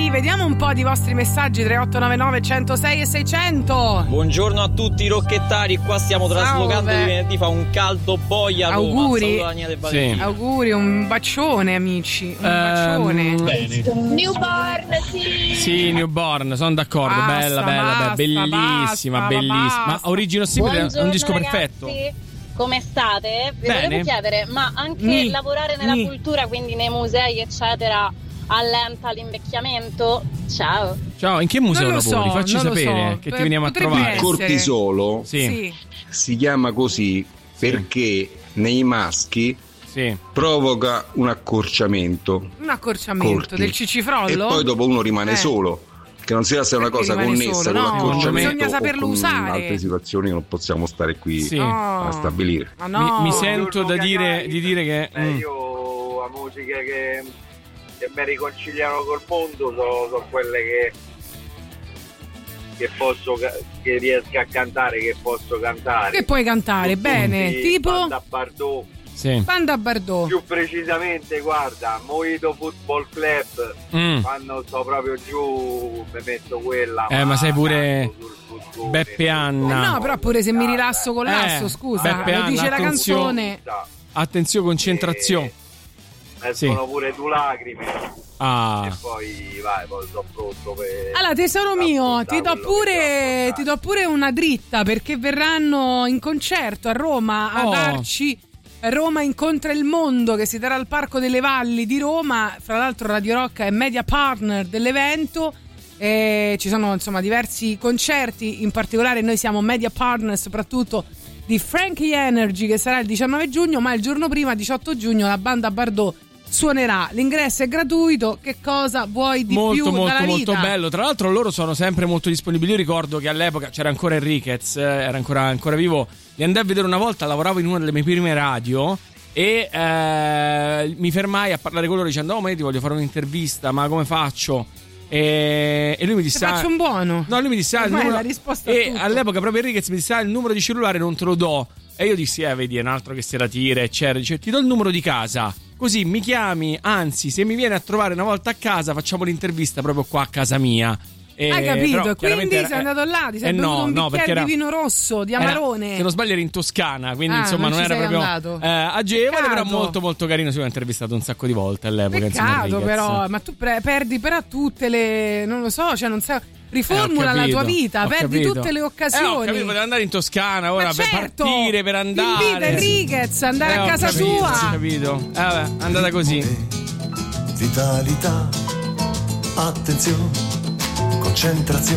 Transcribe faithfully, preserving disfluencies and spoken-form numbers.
Sì, vediamo un po' di vostri messaggi. Tre otto nove nove uno zero sei e seicento. Buongiorno a tutti i rocchettari, qua stiamo traslocando di venerdì, fa un caldo boia a Roma. Auguri. Sì. Auguri, un bacione amici, un bacione. Um, bene. Newborn, sì. Sì, Newborn, sono d'accordo, Basta, bella, bella, basta, bellissima, basta, bellissima. basta. Ma Origino Simile è un disco ragazzi. perfetto. Come state? Vi Bene. volevo chiedere, ma anche Ni. lavorare nella Ni. cultura, quindi nei musei, eccetera, allenta l'invecchiamento? Ciao. Ciao, in che museo Non lo lavori? so, Facci non lo sapere so. che Beh, ti veniamo a potrebbe trovare. essere. Cortisolo Sì. Sì. si chiama così perché nei maschi Sì. provoca un accorciamento Un accorciamento corti. del cicifrollo. e poi dopo uno rimane Eh. solo, che non sia se è una Perché cosa rimane connessa solo? con No, l'accorciamento bisogna saperlo o con usare. altre situazioni che non possiamo stare qui Sì. Oh. a stabilire. Ma no. Mi, mi sento da dire, di dire che Eh, mm, io la musica che, che mi riconciliano col mondo sono, sono quelle che che posso ca- che riesco a cantare, che posso cantare. Che puoi cantare, Tutti bene. Tipo Banda Bardot. sì. Banda Bardot. Più precisamente, guarda, Mojito Football Club. Mm. Quando sto proprio giù mi metto quella. Eh, ma sei pure tanto sul furgone, Beppe sul Anna. No, però pure se mi rilasso con l'asso, Eh, scusa, Beppe lo Anna, dice la attenzione. canzone. Attenzione, concentrazione. Escono Sì. pure due lacrime. Ah. E poi vai, poi sono pronto per. Allora, tesoro mio, ti do quello che pure devo ti do pure una dritta perché verranno in concerto a Roma a Oh. darci Roma incontra il mondo, che si terrà al Parco delle Valli di Roma. Fra l'altro Radio Rock è media partner dell'evento. E ci sono insomma diversi concerti, in particolare noi siamo media partner soprattutto di Frankie Energy, che sarà il diciannove giugno, ma il giorno prima, diciotto giugno, la banda Bardot suonerà. L'ingresso è gratuito. Che cosa vuoi di Molto più molto dalla molto vita? bello. Tra l'altro loro sono sempre molto disponibili. Io ricordo che all'epoca c'era ancora Enriquez, eh, era ancora, ancora vivo. Li andai a vedere una volta, lavoravo in una delle mie prime radio e eh, mi fermai a parlare con loro dicendo: oh, ma io ti voglio fare un'intervista, ma come faccio? E, e lui mi disse: Ti faccio un buono. No, lui mi disse: ah, il Ma è numero... la risposta a E tutto. all'epoca proprio Enriquez mi disse: ah, il numero di cellulare non te lo do. E io dissi: eh, vedi, è un altro che se la tira, eccetera. Dice: ti do il numero di casa, così mi chiami, anzi, se mi vieni a trovare una volta a casa facciamo l'intervista proprio qua a casa mia. E, Hai capito? però, Quindi era- sei andato là, ti sei eh, bevuto no, un no, perché bicchiere era- di vino rosso, di era- Amarone. se non sbaglio era in Toscana, quindi Ah, insomma non non ci era sei proprio andato. eh, agevole, Peccato. però molto molto carino. Si l'ho intervistato un sacco di volte all'epoca. insomma, Peccato Enriquez. però, ma tu pre- perdi però tutte le, non lo so, cioè non sai, riformula Eh, ho la tua capito, vita, ho perdi capito. tutte le Eh, ho occasioni. capito, poteva andare in Toscana ora Ma per certo, partire, per andare. invita Enriquez, andare Eh, a ho casa capito, sua. Ho capito. Eh, vabbè, è andata così. Vitalità, attenzione, concentrazione.